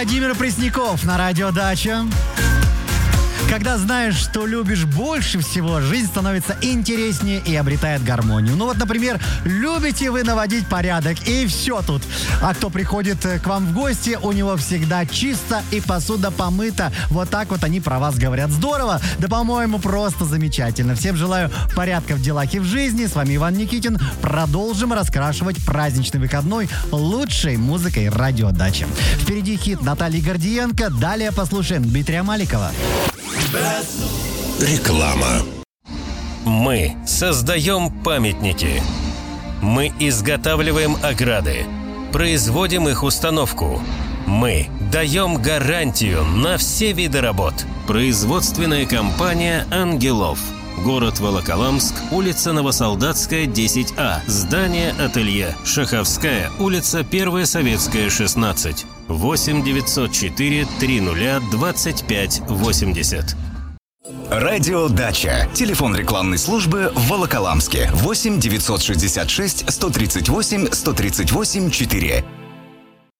Владимир Пресняков на радио «Дача». Когда знаешь, что любишь больше всего, жизнь становится интереснее и обретает гармонию. Ну вот, например, любите вы наводить порядок, и все тут. А кто приходит к вам в гости, у него всегда чисто и посуда помыта. Вот так вот они про вас говорят. Здорово! Да, по-моему, просто замечательно. Всем желаю порядка в делах и в жизни. С вами Иван Никитин. Продолжим раскрашивать праздничный выходной лучшей музыкой радио «Дача». Впереди хит Натальи Гордиенко. Далее послушаем Дмитрия Маликова. Реклама. Мы создаем памятники. Мы изготавливаем ограды. Производим их установку. Мы даем гарантию на все виды работ. Производственная компания «Ангелов». Город Волоколамск, улица Новосолдатская, 10А. Здание ателье. Шаховская, улица 1 Советская, 16. 8 904 30 25 80. Радио «Дача». Телефон рекламной службы в Волоколамске. 8 966 138 138 4.